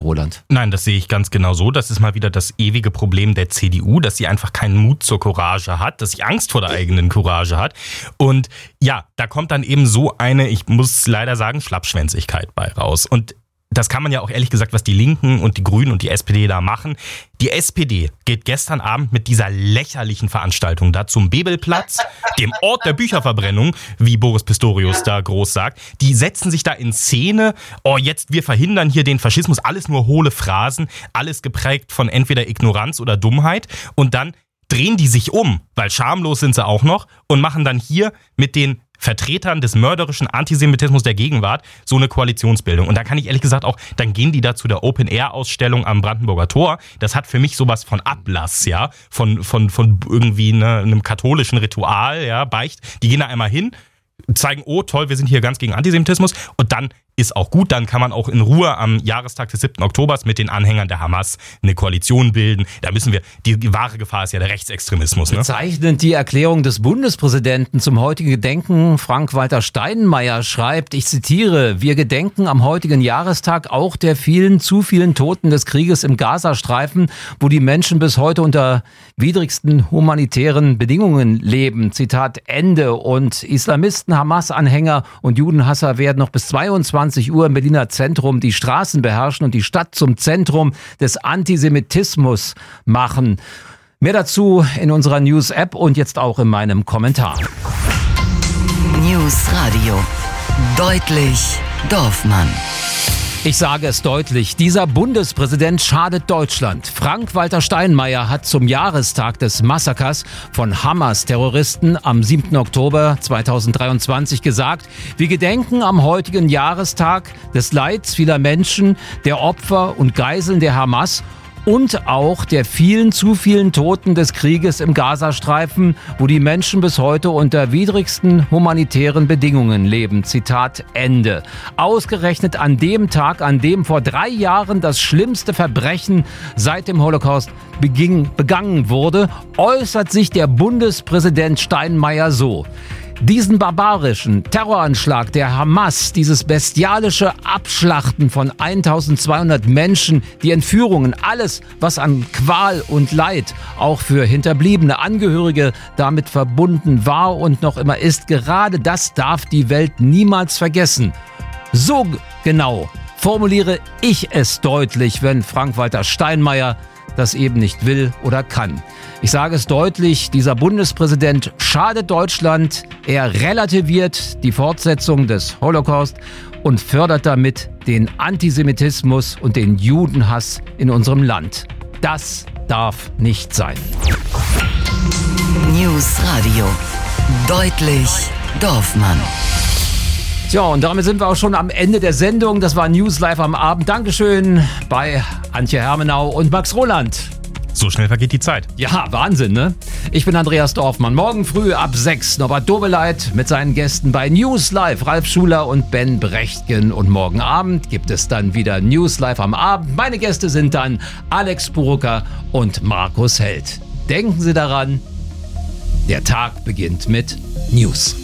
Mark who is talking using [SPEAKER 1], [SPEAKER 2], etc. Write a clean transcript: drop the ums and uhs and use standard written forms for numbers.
[SPEAKER 1] Roland?
[SPEAKER 2] Nein, das sehe ich ganz genau so. Das ist mal wieder das ewige Problem der CDU, dass sie einfach keinen Mut zur Courage hat, dass sie Angst vor der eigenen Courage hat. Und ja, da kommt dann eben so eine, ich muss leider sagen, Schlappschwänzigkeit bei raus. Und das kann man ja auch ehrlich gesagt, was die Linken und die Grünen und die SPD da machen. Die SPD geht gestern Abend mit dieser lächerlichen Veranstaltung da zum Bebelplatz, dem Ort der Bücherverbrennung, wie Boris Pistorius da groß sagt. Die setzen sich da in Szene. Oh, jetzt, wir verhindern hier den Faschismus. Alles nur hohle Phrasen, alles geprägt von entweder Ignoranz oder Dummheit. Und dann drehen die sich um, weil schamlos sind sie auch noch, und machen dann hier mit den Vertretern des mörderischen Antisemitismus der Gegenwart so eine Koalitionsbildung. Und da kann ich ehrlich gesagt auch, dann gehen die da zu der Open-Air-Ausstellung am Brandenburger Tor. Das hat für mich sowas von Ablass, ja, von irgendwie einem katholischen Ritual, ja, Beicht. Die gehen da einmal hin, zeigen, oh toll, wir sind hier ganz gegen Antisemitismus, und dann ist auch gut, dann kann man auch in Ruhe am Jahrestag des 7. Oktobers mit den Anhängern der Hamas eine Koalition bilden. Da müssen wir, die wahre Gefahr ist ja der Rechtsextremismus. Ne?
[SPEAKER 1] Bezeichnend die Erklärung des Bundespräsidenten zum heutigen Gedenken. Frank-Walter Steinmeier schreibt, ich zitiere, wir gedenken am heutigen Jahrestag auch der zu vielen Toten des Krieges im Gazastreifen, wo die Menschen bis heute unter widrigsten humanitären Bedingungen leben. Zitat Ende. Und Islamisten, Hamas-Anhänger und Judenhasser werden noch bis 22 Uhr im Berliner Zentrum die Straßen beherrschen und die Stadt zum Zentrum des Antisemitismus machen. Mehr dazu in unserer News-App und jetzt auch in meinem Kommentar.
[SPEAKER 3] News Radio. Deutlich Dorfmann.
[SPEAKER 1] Ich sage es deutlich, dieser Bundespräsident schadet Deutschland. Frank-Walter Steinmeier hat zum Jahrestag des Massakers von Hamas-Terroristen am 7. Oktober 2023 gesagt, wir gedenken am heutigen Jahrestag des Leids vieler Menschen, der Opfer und Geiseln der Hamas und auch der zu vielen Toten des Krieges im Gazastreifen, wo die Menschen bis heute unter widrigsten humanitären Bedingungen leben. Zitat Ende. Ausgerechnet an dem Tag, an dem vor 3 Jahren das schlimmste Verbrechen seit dem Holocaust begangen wurde, äußert sich der Bundespräsident Steinmeier so: Diesen barbarischen Terroranschlag der Hamas, dieses bestialische Abschlachten von 1200 Menschen, die Entführungen, alles, was an Qual und Leid auch für hinterbliebene Angehörige damit verbunden war und noch immer ist, gerade das darf die Welt niemals vergessen. So genau formuliere ich es deutlich, wenn Frank-Walter Steinmeier das eben nicht will oder kann. Ich sage es deutlich, dieser Bundespräsident schadet Deutschland. Er relativiert die Fortsetzung des Holocaust und fördert damit den Antisemitismus und den Judenhass in unserem Land. Das darf nicht sein.
[SPEAKER 3] News Radio. Deutlich Dorfmann.
[SPEAKER 1] Tja, und damit sind wir auch schon am Ende der Sendung. Das war News Live am Abend. Dankeschön bei Antje Hermenau und Max Roland.
[SPEAKER 2] So schnell vergeht die Zeit.
[SPEAKER 1] Ja, Wahnsinn, ne? Ich bin Andreas Dorfmann. Morgen früh ab 6 Norbert Dobeleit mit seinen Gästen bei News Live, Ralf Schuler und Ben Brechtgen. Und morgen Abend gibt es dann wieder News Live am Abend. Meine Gäste sind dann Alex Burucker und Markus Held. Denken Sie daran, der Tag beginnt mit News.